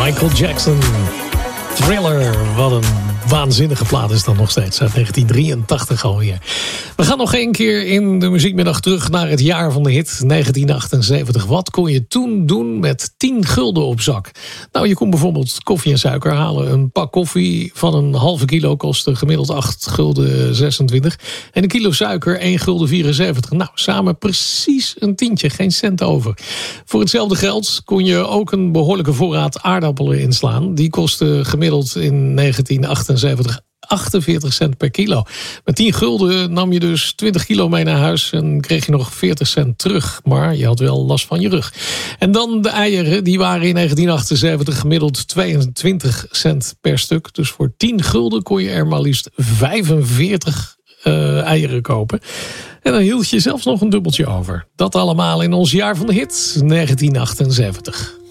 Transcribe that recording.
Michael Jackson. Thriller, wat een waanzinnige plaat is dan nog steeds. Uit 1983 alweer. We gaan nog één keer in de muziekmiddag terug naar het jaar van de hit 1978. Wat kon je toen doen met 10 gulden op zak? Nou, je kon bijvoorbeeld koffie en suiker halen. Een pak koffie van een halve kilo kostte gemiddeld 8 gulden 26. En een kilo suiker 1 gulden 74. Nou, samen precies een tientje, geen cent over. Voor hetzelfde geld kon je ook een behoorlijke voorraad aardappelen inslaan. Die kostte gemiddeld in 1978 48 cent per kilo. Met 10 gulden nam je dus 20 kilo mee naar huis en kreeg je nog 40 cent terug. Maar je had wel last van je rug. En dan de eieren, die waren in 1978 gemiddeld 22 cent per stuk. Dus voor 10 gulden kon je er maar liefst 45 eieren kopen. En dan hield je zelfs nog een dubbeltje over. Dat allemaal in ons jaar van de hit 1978.